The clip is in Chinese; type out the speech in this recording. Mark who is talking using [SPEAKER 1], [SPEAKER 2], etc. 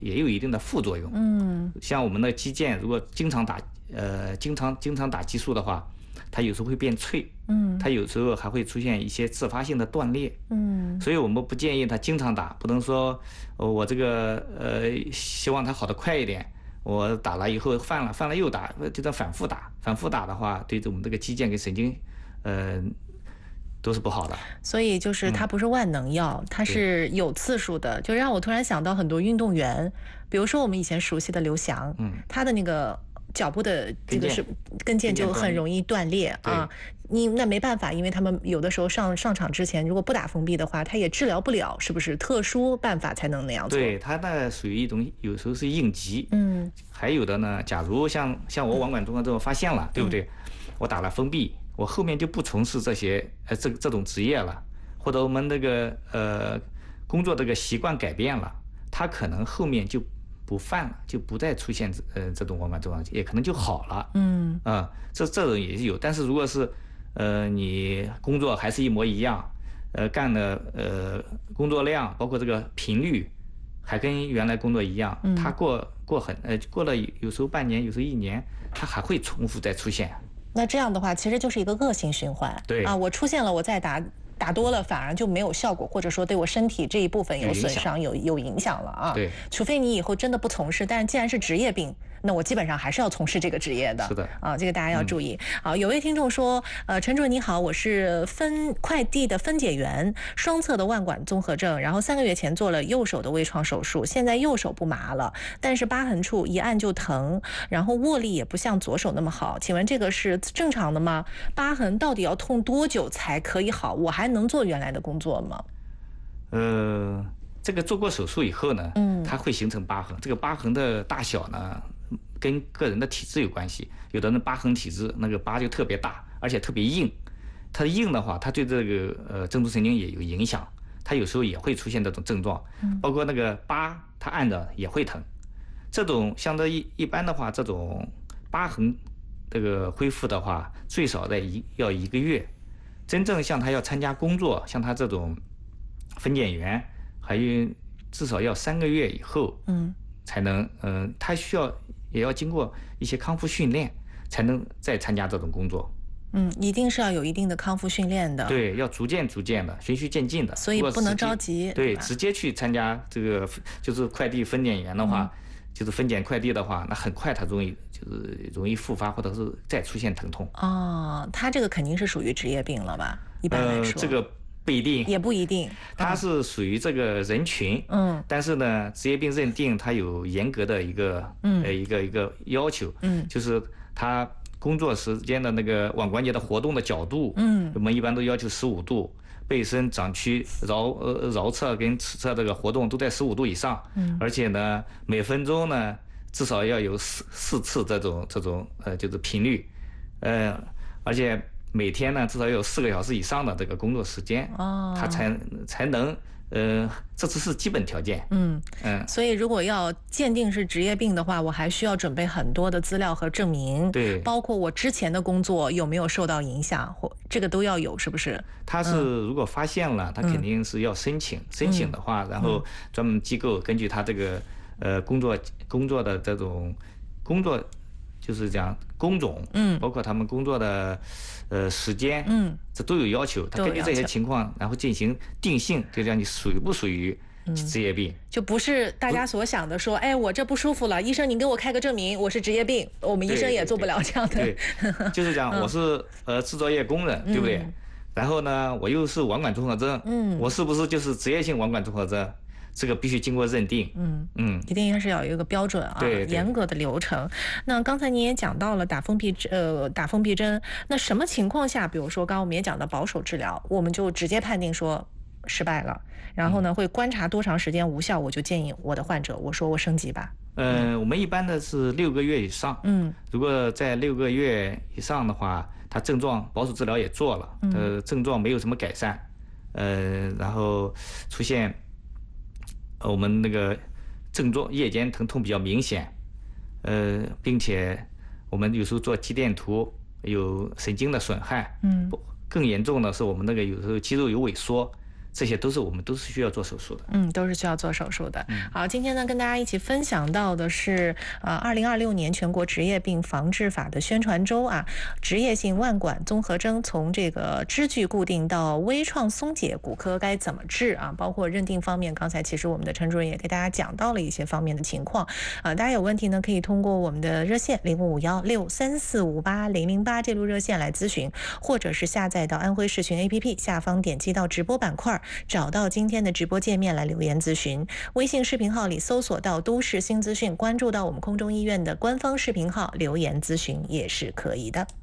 [SPEAKER 1] 也有一定的副作用。像我们的肌腱如果经常打激素的话，它有时候会变脆。它有时候还会出现一些自发性的断裂。所以我们不建议它经常打，不能说我这个希望它好得快一点。我打了以后犯了又打，就这反复打的话，对我们这个肌腱跟神经，都是不好的。
[SPEAKER 2] 所以就是它不是万能药，它是有次数的。就让我突然想到很多运动员，比如说我们以前熟悉的刘翔，他的那个脚部的这个是跟腱就很容易断裂啊。那没办法，因为他们有的时候上场之前，如果不打封闭的话，他也治疗不了，是不是？特殊办法才能那样做。
[SPEAKER 1] 对，它呢属于一种有时候是应急。还有的呢，假如像我网管综合症发现了，对不对？我打了封闭，我后面就不从事这些这种职业了，或者我们那个工作这个习惯改变了，他可能后面就不犯了，就不再出现这种网管综合症，也可能就好了。这种也是有，但是如果是你工作还是一模一样，干的工作量包括这个频率还跟原来工作一样，它过了有时候半年，有时候1年，它还会重复再出现。
[SPEAKER 2] 那这样的话，其实就是一个恶性循环。
[SPEAKER 1] 对
[SPEAKER 2] 啊，我出现了，我再打多了，反而就没有效果，或者说对我身体这一部分有损伤、有影响了啊。
[SPEAKER 1] 对，
[SPEAKER 2] 除非你以后真的不从事，但是既然是职业病，那我基本上还是要从事这个职业的。
[SPEAKER 1] 是的
[SPEAKER 2] 啊，这个大家要注意。好，有位听众说，陈主任你好，我是快递的分拣员，双侧的腕管综合症，然后3个月前做了右手的微创手术，现在右手不麻了，但是疤痕处一按就疼，然后握力也不像左手那么好，请问这个是正常的吗？疤痕到底要痛多久才可以好？我还能做原来的工作吗？
[SPEAKER 1] 这个做过手术以后呢，它会形成疤痕。这个疤痕的大小呢，跟个人的体质有关系。有的人疤痕体质，那个疤就特别大，而且特别硬。它硬的话，它对这个正中神经也有影响，它有时候也会出现这种症状。包括那个疤，它按着也会疼。这种相对一般的话，这种疤痕这个恢复的话，最少要1个月。真正像他要参加工作，像他这种分拣员，还有至少要3个月以后，才能，他也要经过一些康复训练，才能再参加这种工作。
[SPEAKER 2] 一定是要有一定的康复训练的。
[SPEAKER 1] 对，要逐渐的，循序渐进的。
[SPEAKER 2] 所以不能着急。
[SPEAKER 1] 对，直接去参加这个就是快递分拣员的话，就是分拣快递的话，那很快它容易复发，或者是再出现疼痛。
[SPEAKER 2] 他这个肯定是属于职业病了吧？一般来说，
[SPEAKER 1] 这个不一定，
[SPEAKER 2] 也不一定。
[SPEAKER 1] 它是属于这个人群，但是呢，职业病认定它有严格的一个要求，就是它工作时间的那个腕关节的活动的角度，我们一般都要求15度。背身掌区桡侧跟尺侧这个活动都在15度以上，而且呢，每分钟呢至少要有4次这种就是频率，而且每天呢至少有4个小时以上的这个工作时间，它才能。这只是基本条件。
[SPEAKER 2] 所以如果要鉴定是职业病的话，我还需要准备很多的资料和证明，
[SPEAKER 1] 对，
[SPEAKER 2] 包括我之前的工作有没有受到影响，这个都要有，是不是？
[SPEAKER 1] 他是如果发现了，他肯定是要申请，申请的话，然后专门机构根据他这个工作的这种工作。就是讲工种，包括他们工作的时间，这都有要求。他根据这些情况，然后进行定性，就讲你属于不属于职业病，
[SPEAKER 2] 就不是大家所想的说，哎，我这不舒服了，医生您给我开个证明，我是职业病。我们医生也做不了这样的。
[SPEAKER 1] 对，就是讲我是制造业工人，对不对？然后呢，我又是腕管综合征，我是不是就是职业性腕管综合征？这个必须经过认定，
[SPEAKER 2] 一定是要有一个标准啊，
[SPEAKER 1] 对，
[SPEAKER 2] 严格的流程。那刚才你也讲到了打封闭针，那什么情况下，比如说刚刚我们也讲到保守治疗，我们就直接判定说失败了，然后呢会观察多长时间无效，我就建议我的患者，我说我升级吧。
[SPEAKER 1] 我们一般的是6个月以上，如果在6个月以上的话，他症状保守治疗也做了，症状没有什么改善，然后出现。我们那个症状夜间疼痛比较明显，并且我们有时候做肌电图有神经的损害，更严重的是我们那个有时候肌肉有萎缩， 这些我们都是需要做手术的。
[SPEAKER 2] 都是需要做手术的。好，今天呢跟大家一起分享到的是2026年全国职业病防治法的宣传周啊，职业性腕管综合征从这个支距固定到微创松解骨科该怎么治啊，包括认定方面，刚才其实我们的陈主任也给大家讲到了一些方面的情况大家有问题呢可以通过我们的热线055163458008这路热线来咨询，或者是下载到安徽视讯 APP 下方点击到直播板块，找到今天的直播界面来留言咨询。微信视频号里搜索到都市新资讯，关注到我们空中医院的官方视频号留言咨询也是可以的。